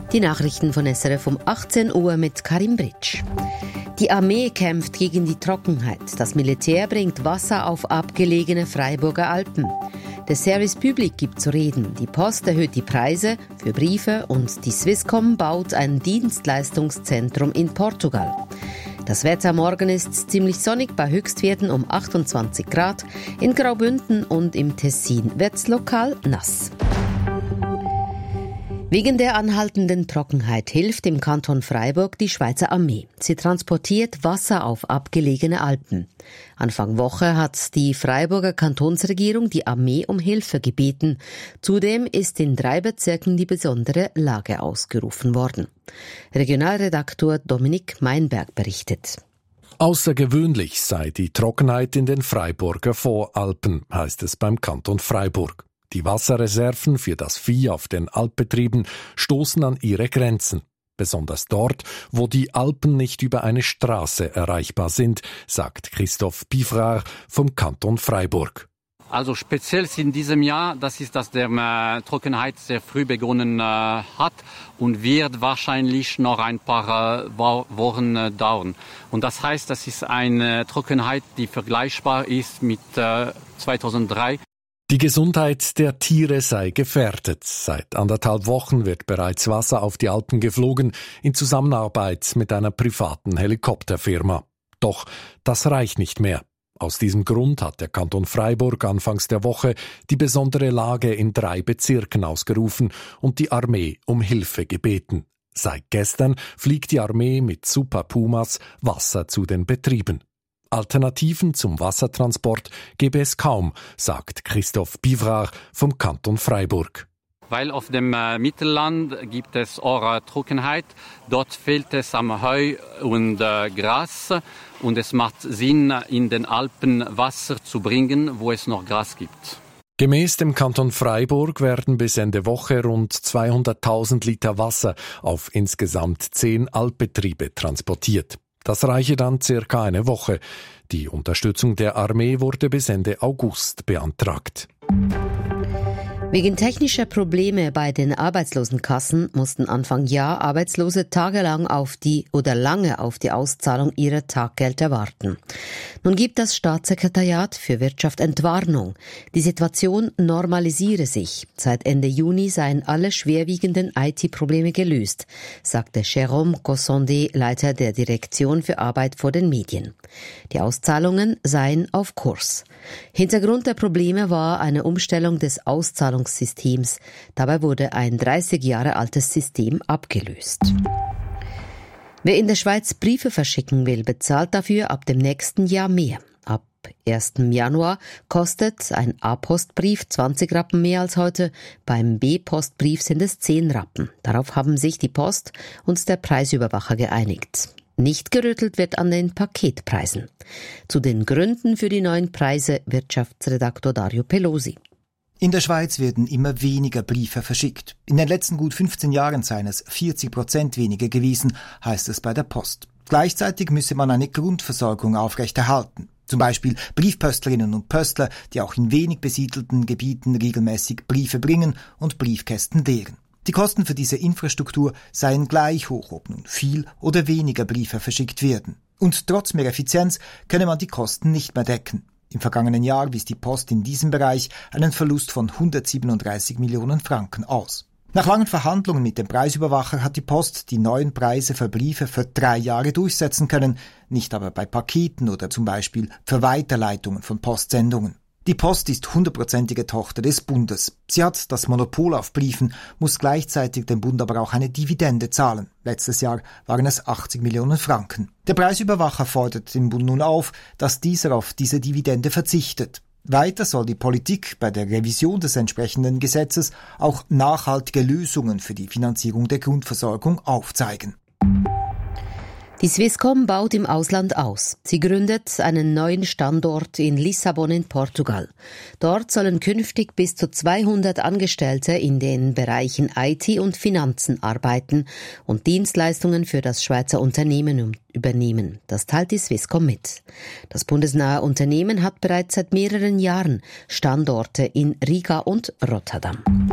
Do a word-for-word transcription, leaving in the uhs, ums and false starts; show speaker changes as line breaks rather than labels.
Die Nachrichten von S R F um achtzehn Uhr mit Karim Britsch. Die Armee kämpft gegen die Trockenheit. Das Militär bringt Wasser auf abgelegene Freiburger Alpen. Der Service Public gibt zu reden. Die Post erhöht die Preise für Briefe und die Swisscom baut ein Dienstleistungszentrum in Portugal. Das Wetter morgen ist ziemlich sonnig bei Höchstwerten um achtundzwanzig Grad. In Graubünden und im Tessin wird's lokal nass. Wegen der anhaltenden Trockenheit hilft im Kanton Freiburg die Schweizer Armee. Sie transportiert Wasser auf abgelegene Alpen. Anfang Woche hat die Freiburger Kantonsregierung die Armee um Hilfe gebeten. Zudem ist in drei Bezirken die besondere Lage ausgerufen worden. Regionalredaktor Dominik Meinberg berichtet.
Außergewöhnlich sei die Trockenheit in den Freiburger Voralpen, heißt es beim Kanton Freiburg. Die Wasserreserven für das Vieh auf den Alpbetrieben stoßen an ihre Grenzen. Besonders dort, wo die Alpen nicht über eine Straße erreichbar sind, sagt Christoph Pifrar vom Kanton Freiburg.
Also speziell in diesem Jahr, das ist, dass der äh, Trockenheit sehr früh begonnen äh, hat und wird wahrscheinlich noch ein paar äh, Wochen äh, dauern. Und das heißt, das ist eine Trockenheit, die vergleichbar ist mit äh, zweitausenddrei.
Die Gesundheit der Tiere sei gefährdet. Seit anderthalb Wochen wird bereits Wasser auf die Alpen geflogen, in Zusammenarbeit mit einer privaten Helikopterfirma. Doch das reicht nicht mehr. Aus diesem Grund hat der Kanton Freiburg anfangs der Woche die besondere Lage in drei Bezirken ausgerufen und die Armee um Hilfe gebeten. Seit gestern fliegt die Armee mit Super Pumas Wasser zu den Betrieben. Alternativen zum Wassertransport gäbe es kaum, sagt Christoph Pifrar vom Kanton Freiburg.
Weil auf dem äh, Mittelland gibt es auch Trockenheit. Dort fehlt es am Heu und äh, Gras. Und es macht Sinn, in den Alpen Wasser zu bringen, wo es noch Gras gibt.
Gemäß dem Kanton Freiburg werden bis Ende Woche rund zweihunderttausend Liter Wasser auf insgesamt zehn Alpbetriebe transportiert. Das reiche dann circa eine Woche. Die Unterstützung der Armee wurde bis Ende August beantragt.
Wegen technischer Probleme bei den Arbeitslosenkassen mussten Anfang Jahr Arbeitslose tagelang auf die oder lange auf die Auszahlung ihrer Taggelder warten. Nun gibt das Staatssekretariat für Wirtschaft Entwarnung. Die Situation normalisiere sich. Seit Ende Juni seien alle schwerwiegenden I T-Probleme gelöst, sagte Jérôme Cossondé, Leiter der Direktion für Arbeit vor den Medien. Die Auszahlungen seien auf Kurs. Hintergrund der Probleme war eine Umstellung des Auszahlungssystems. Dabei wurde ein dreißig Jahre altes System abgelöst. Wer in der Schweiz Briefe verschicken will, bezahlt dafür ab dem nächsten Jahr mehr. Ab ersten Januar kostet ein A-Postbrief zwanzig Rappen mehr als heute. Beim B-Postbrief sind es zehn Rappen. Darauf haben sich die Post und der Preisüberwacher geeinigt. Nicht gerüttelt wird an den Paketpreisen. Zu den Gründen für die neuen Preise Wirtschaftsredaktor Dario Pelosi.
In der Schweiz werden immer weniger Briefe verschickt. In den letzten gut fünfzehn Jahren seien es vierzig Prozent weniger gewesen, heißt es bei der Post. Gleichzeitig müsse man eine Grundversorgung aufrechterhalten. Zum Beispiel Briefpöstlerinnen und Pöstler, die auch in wenig besiedelten Gebieten regelmäßig Briefe bringen und Briefkästen leeren. Die Kosten für diese Infrastruktur seien gleich hoch, ob nun viel oder weniger Briefe verschickt werden. Und trotz mehr Effizienz könne man die Kosten nicht mehr decken. Im vergangenen Jahr wies die Post in diesem Bereich einen Verlust von hundertsiebenunddreißig Millionen Franken aus. Nach langen Verhandlungen mit dem Preisüberwacher hat die Post die neuen Preise für Briefe für drei Jahre durchsetzen können, nicht aber bei Paketen oder zum Beispiel für Weiterleitungen von Postsendungen. Die Post ist hundertprozentige Tochter des Bundes. Sie hat das Monopol auf Briefen, muss gleichzeitig dem Bund aber auch eine Dividende zahlen. Letztes Jahr waren es achtzig Millionen Franken. Der Preisüberwacher fordert den Bund nun auf, dass dieser auf diese Dividende verzichtet. Weiter soll die Politik bei der Revision des entsprechenden Gesetzes auch nachhaltige Lösungen für die Finanzierung der Grundversorgung aufzeigen.
Die Swisscom baut im Ausland aus. Sie gründet einen neuen Standort in Lissabon in Portugal. Dort sollen künftig bis zu zweihundert Angestellte in den Bereichen I T und Finanzen arbeiten und Dienstleistungen für das Schweizer Unternehmen übernehmen. Das teilt die Swisscom mit. Das bundesnahe Unternehmen hat bereits seit mehreren Jahren Standorte in Riga und Rotterdam.